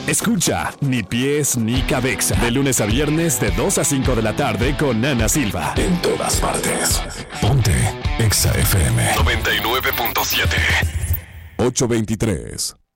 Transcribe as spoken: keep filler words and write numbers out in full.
Escucha Ni Pies Ni Cabeza de lunes a viernes de dos a cinco de la tarde con Ana Silva. En todas partes. Ponte Exa F M noventa y nueve punto siete. ocho veintitrés.